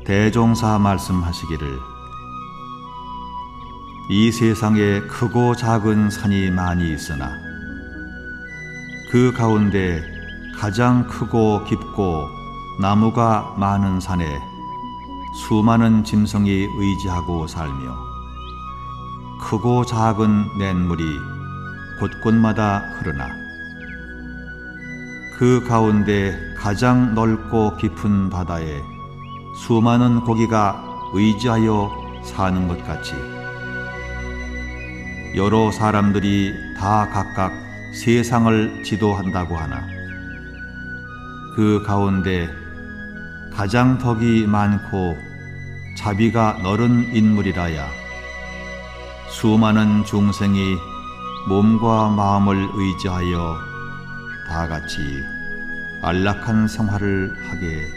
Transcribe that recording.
대종사 말씀하시기를 이 세상에 크고 작은 산이 많이 있으나 그 가운데 가장 크고 깊고 나무가 많은 산에 수많은 짐승이 의지하고 살며 크고 작은 냇물이 곳곳마다 흐르나 그 가운데 가장 넓고 깊은 바다에 수많은 고기가 의지하여 사는 것 같이 여러 사람들이 다 각각 세상을 지도한다고 하나 그 가운데 가장 덕이 많고 자비가 너른 인물이라야 수많은 중생이 몸과 마음을 의지하여 다 같이 안락한 생활을 하게